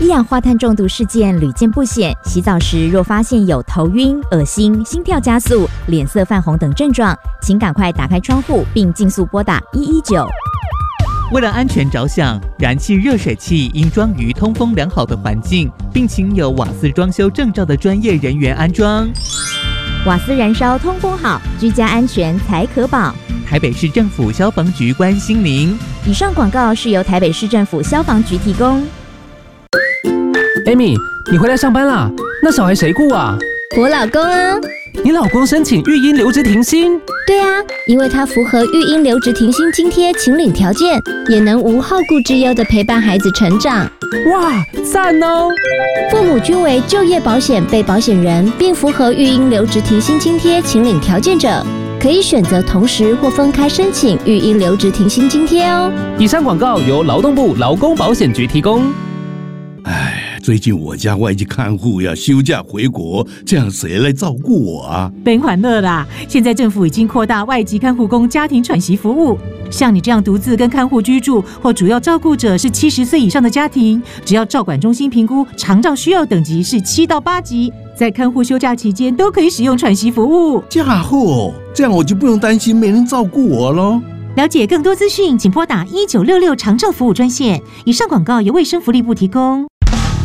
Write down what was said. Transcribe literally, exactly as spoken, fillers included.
一氧化碳中毒事件屡见不鲜，洗澡时若发现有头晕、恶心、心跳加速、脸色泛红等症状，请赶快打开窗户并尽速拨打一一九。 为了安全着想，燃气热水器应装于通风良好的环境，并请有瓦斯装修证照的专业人员安装。 瓦斯燃烧通风好，居家安全才可保。 台北市政府消防局关心您。 以上广告是由台北市政府消防局提供。 Amy， 你回来上班啦？那小孩谁顾啊？ 我老公啊。 你老公申请育婴留职停薪？ 对啊，因为他符合育婴留职停薪津贴请领条件，也能无后顾之忧地陪伴孩子成长。 哇，赞哦！ 父母均为就业保险被保险人，并符合育婴留职停薪津贴请领条件者，可以选择同时或分开申请育婴留职停薪津贴哦。 以上广告由劳动部劳工保险局提供。 唉，最近我家外籍看护要休假回国，这样谁来照顾我啊？ 别欢乐啦！现在政府已经扩大外籍看护工家庭喘息服务，像你这样独自跟看护居住，或主要照顾者是七十岁以上的家庭，只要照管中心评估长照需要等级是七到八级，在看护休假期间都可以使用喘息服务。 假货，这样我就不用担心没人照顾我咯。 了解更多资讯，请拨打一九六六长照服务专线。以上广告由卫生福利部提供。